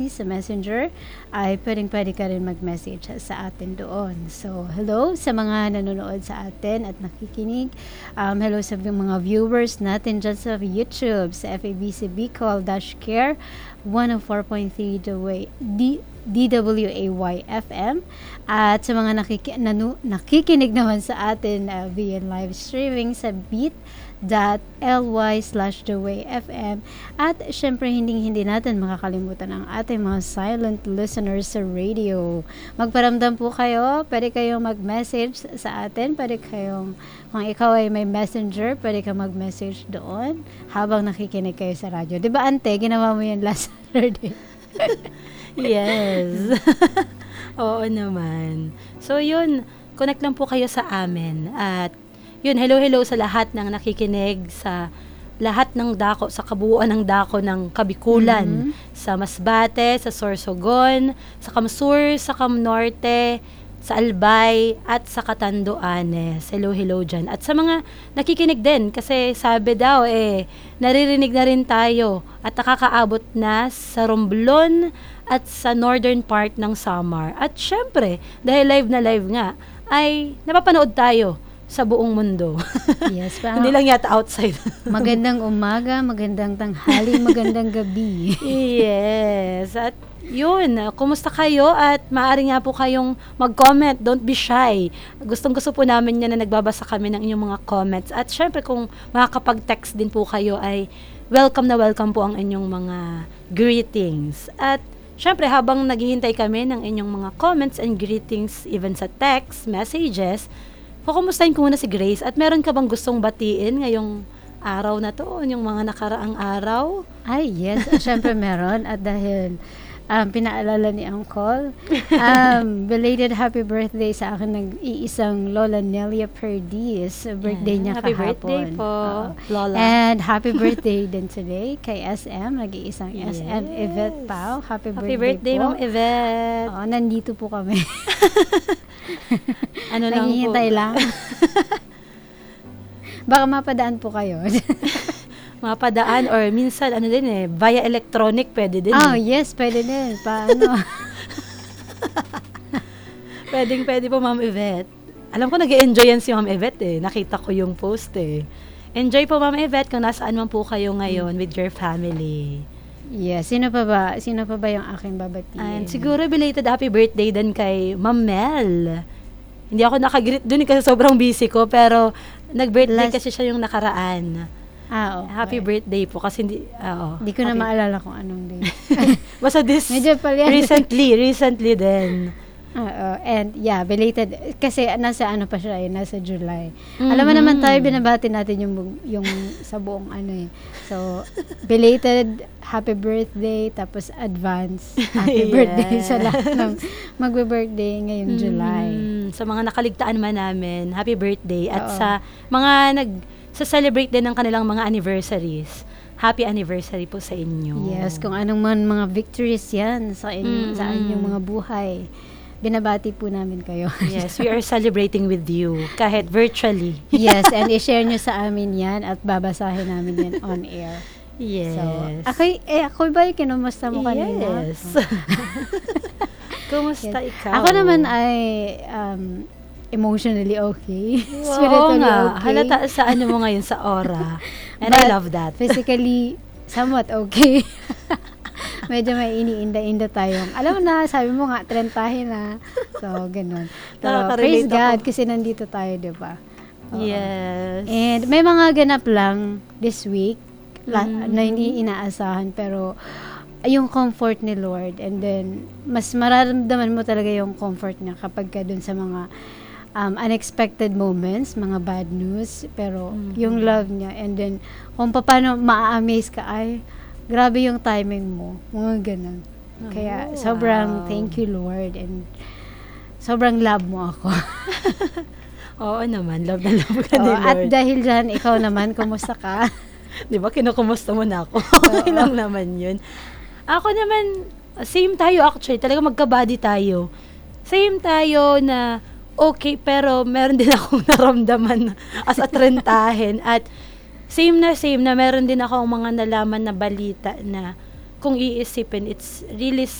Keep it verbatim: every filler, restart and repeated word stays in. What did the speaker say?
sa Messenger, ay pwedeng-pwede ka rin mag-message sa atin doon. So, hello sa mga nanonood sa atin at nakikinig. Um, hello sa mga viewers natin dyan sa YouTube, sa F A B C Bicol Dash Care one oh four point three the way D D W A Y F M, at sa mga nakiki- nanu- nakikinig naman sa atin uh, via live streaming sa beat dot ly slash the way F M. At syempre hindi hindi natin makakalimutan ang ating mga silent listeners sa radio. Magparamdam po kayo, pwede kayong mag-message sa atin, pwede kayong, kung ikaw ay may messenger, pwede kang mag-message doon habang nakikinig kayo sa radyo. Diba ante, ginawa mo yan last Saturday? Yes. Oo naman. So yun, connect lang po kayo sa amin. At yun, hello hello sa lahat ng nakikinig, sa lahat ng dako, sa kabuuan ng dako ng Kabikulan, mm-hmm. sa Masbate, sa Sorsogon, sa Kamsur, sa Kamnorte, sa Albay, at sa Catanduanes. Hello hello dyan. At sa mga nakikinig din, kasi sabi daw eh, naririnig na rin tayo at nakakaabot na sa Romblon at sa northern part ng Samar. At syempre, dahil live na live nga, ay napapanood tayo sa buong mundo. Yes, pa. Hindi lang yata outside. Magandang umaga, magandang tanghali, magandang gabi. Yes. At yun, kumusta kayo? At maaari nga po kayong mag-comment. Don't be shy. Gustong-gusto po namin yan na nagbabasa kami ng inyong mga comments. At syempre, kung makakapag-text din po kayo, ay welcome na welcome po ang inyong mga greetings. At syempre, habang naghihintay kami ng inyong mga comments and greetings, even sa text, messages, kukumustahin ko muna si Grace. At meron ka bang gustong batiin ngayong araw na to, yung mga nakaraang araw? Ay, yes. Syempre meron. At dahil um, pinaalala ni Uncle, um, belated happy birthday sa akin nag-iisang Lola Nelia Perdiz. Birthday niya happy kahapon. Happy birthday po, Oo. Lola. And happy birthday din today kay S M. Nag-iisang Yes. S M Yvette Pao. Happy, Happy birthday, birthday, po. Ma'am Yvette. Oo, nandito po kami. Ano lang po? Naghihintay lang. Baka mapadaan po kayo. Mapadaan or minsan ano din eh, via electronic pwede din. Oh, eh. yes, pwede din. Paano? Pwedeng pwede po, Ma'am Yvette. Alam ko nag-enjoy yan si Ma'am Yvette eh. Nakita ko yung post eh. Enjoy po, Ma'am Yvette, kung nasaan man po kayo ngayon with your family. Yes, sino pa ba? Sino pa ba yung aking babatiin? And siguro belated happy birthday din kay Ma'am Mel. Hindi ako nakagreet dun kasi sobrang busy ko, pero nag-birthday Last- kasi siya yung nakaraan. Ah, okay. Happy birthday po kasi hindi, oo. Hindi ko na Happy- maalala kung anong day. Basta this, Medyo pala yan. recently, recently din. Oo, and yeah, belated. Kasi nasa ano pa siya eh, nasa July. Alam mo naman tayo, binabati natin yung, bu- yung sa buong ano eh. So, belated happy birthday, tapos advance happy Yes. birthday sa lahat ng magbe-birthday ngayong July. Mm, sa mga nakaligtaan man namin, happy birthday. At Oo. sa mga nag sa celebrate din ng kanilang mga anniversaries, happy anniversary po sa inyo. Yes, kung anong man mga victories yan sa, inyo, Mm-mm. sa inyong mga buhay. Binabati po namin kayo. Yes, we are celebrating with you kahit virtually. Yes, and i-share nyo sa amin yan at babasahin namin yan on air. Yes. So, ako, eh, ako ba yung kinumusta mo kanina? Yes. Kumusta Yes. ikaw? Ako naman ay um, emotionally okay. Oo Spiritually nga. okay. Halata sa ano mo ngayon sa aura. And I But love that. Physically, somewhat okay. Medyo may iniinda-inda tayong. Alam mo na, sabi mo nga, trentahin na. So, ganun. Pero praise Nakaka-relate God ako. kasi nandito tayo, di ba? Oo. Yes. And may mga ganap lang this week la- Mm. na hindi inaasahan, pero yung comfort ni Lord, and then mas mararamdaman mo talaga yung comfort niya kapag ka dun sa mga um, unexpected moments, mga bad news, pero Mhm. yung love niya, and then kung paano maa-amaze ka, ay grabe yung timing mo, mga ganun. Kaya Oh, sobrang wow. thank you Lord, and sobrang love mo ako. Oo naman, love na love ka Oo, ni at Lord. dahil dyan, ikaw naman, kumusta ka? Di ba, kinukumusta mo na ako. Okay lang naman yun. Ako naman, same tayo actually. Talaga magka-body tayo. Same tayo na okay, pero meron din akong naramdaman as a trentahin. At same na same na meron din akong mga nalaman na balita na kung iisipin, it's really